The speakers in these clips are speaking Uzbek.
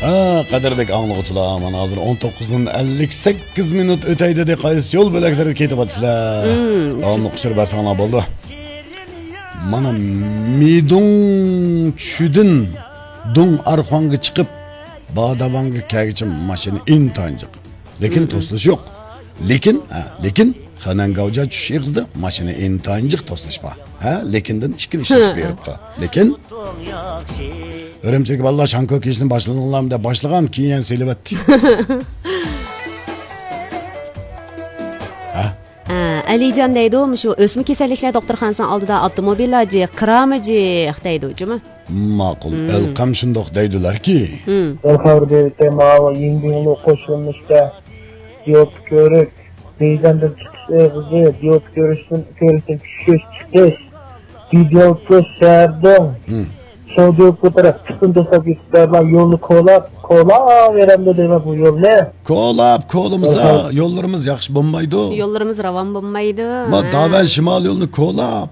Qadrdek anlıqçılar, mana hozir 19dan 58 minut o'taydi deb qaysi yo'l bo'laklarga ketyapsizlar. Anlıqçır basanglar bo'ldi. Mana midung tushudin, dung arxonga chiqib, Badavanga kelgicha mashina intanjiq. Lekin to'silish yo'q. Lekin Xanangavja tushish yig'izdi, mashina intanjiq to'silish bor. Lekindan ikki ish beribdi. Lekin Örümcek vallahi şanko kişinin başlanılan da başlagan kiyen selivetti. Alican deydi o şu ösmü keserlikler doktorxonasining oldida avtomobillarji, kiramiji deydi hocam. Ma'qul. Elqam shundoq deydilar-ki. Elxavda tema yengini qo'shilmoqda. Diop ko'rib, meydandan chiqishi, diop ko'rishdan chiqish. Video ko'rsatdim. Şöyle fotoğraf çıkınca sakitlerden yolu kola veremde deme bu yol ne? Kolumuza yollarımız yaxşı bombaydı. Yollarımız ravan bombaydı. Ma daven şimal yolunu kolap.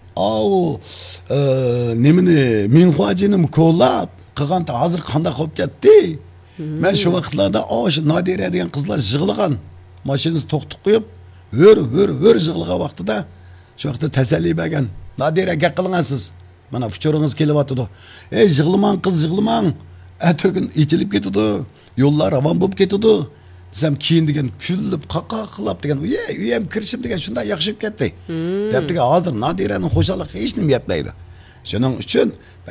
Nemini Minxuajinim kolap. Qilganda hozir qanday qolib ketdi? Men shu vaqtlarda shu Nadira degan qizlar yig'lagan. Mashinasini to'xtatib qo'yib, hur yig'lagan vaqtida shu vaqtda tasalli bergan. Nadira gap qilgansiz. Mana uçurunuz kelyapti. Yig'lamang qiz yig'lamang. Atogin ichilib ketdi. Yo'llar ravon bo'lib ketdi. Desam keyin degan kulib qaqaqlab degan, uyam kirishim degan shunday yaxshi ketdi. Debdiga hozir Nadiraning xo'jaliqi hech nima yetmaydi. Shuning uchun